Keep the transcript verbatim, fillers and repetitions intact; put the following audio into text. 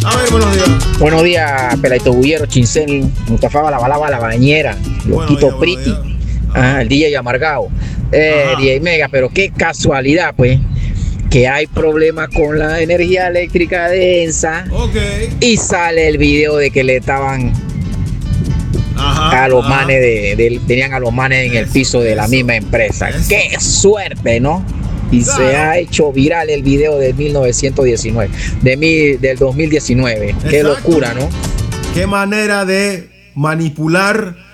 A ver, buenos días. Buenos días, Peladito Bullero, Chincel, Mustafa Balabalaba, La Bañera, Loquito Priti, ah, el D J Amargado, eh, D J Mega, pero qué casualidad, pues, que hay problemas con la energía eléctrica de ENSA. Okay. Y sale el video de que le estaban Ajá, a los ajá. manes de, de- tenían a los manes en el Eso, piso de la eso, misma empresa. eso. Qué suerte, ¿no? Y Claro. se ha hecho viral el video de mil novecientos diecinueve, de mi, del dos mil diecinueve. Qué Exacto. locura, ¿no? Qué manera de manipular